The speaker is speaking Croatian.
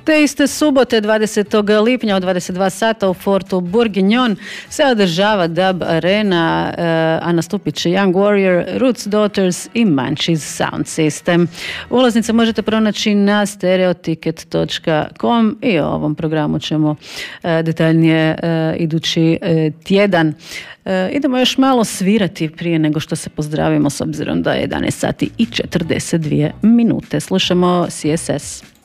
Te iste subote 20. lipnja od 22 sata u Fortu Bourguignon se održava Dub Arena, a nastupit će Young Warrior, Roots Daughters i Munchies Sound System. Ulaznice možete pronaći na stereoticket.com i o ovom programu ćemo detaljnije idući tjedan. Idemo još malo svirati prije nego što se pozdravimo, s obzirom da je 11 sati i 42 minute. Slušamo CSS.